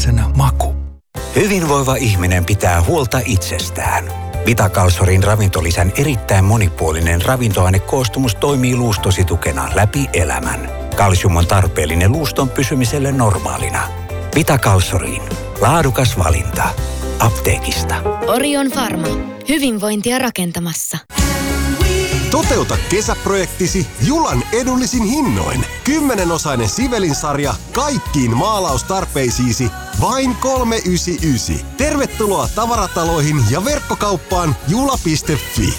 viimeisenä maku. Hyvinvoiva ihminen pitää huolta itsestään. Vitakalsorin ravintolisän erittäin monipuolinen ravintoainekoostumus toimii luustosi tukena läpi elämän. Kalsium on tarpeellinen luuston pysymiselle normaalina. Vitakalsoriin. Laadukas valinta. Apteekista. Orion Pharma. Hyvinvointia rakentamassa. Toteuta kesäprojektisi Julan edullisin hinnoin. 10-osainen Sivelin-sarja kaikkiin maalaustarpeisiisi vain 399. Tervetuloa tavarataloihin ja verkkokauppaan jula.fi.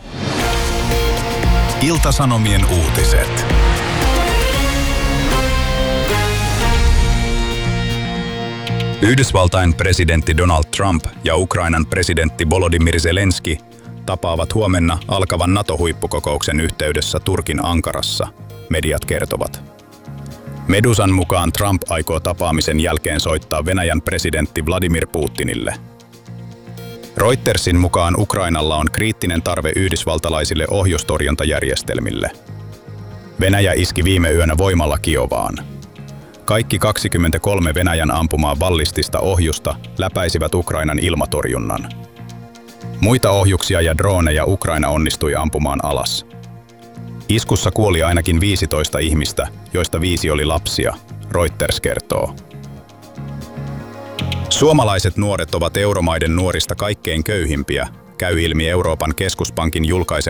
Ilta-Sanomien uutiset. Yhdysvaltain presidentti Donald Trump ja Ukrainan presidentti Volodymyr Zelenski tapaavat huomenna alkavan NATO-huippukokouksen yhteydessä Turkin Ankarassa, mediat kertovat. Medusan mukaan Trump aikoo tapaamisen jälkeen soittaa Venäjän presidentti Vladimir Putinille. Reutersin mukaan Ukrainalla on kriittinen tarve yhdysvaltalaisille ohjustorjuntajärjestelmille. Venäjä iski viime yönä voimalla Kiovaan. Kaikki 23 Venäjän ampumaa ballistista ohjusta läpäisivät Ukrainan ilmatorjunnan. Muita ohjuksia ja drooneja Ukraina onnistui ampumaan alas. Iskussa kuoli ainakin 15 ihmistä, joista 5 oli lapsia, Reuters kertoo. Suomalaiset nuoret ovat euromaiden nuorista kaikkein köyhimpiä, käy ilmi Euroopan keskuspankin julkaisemista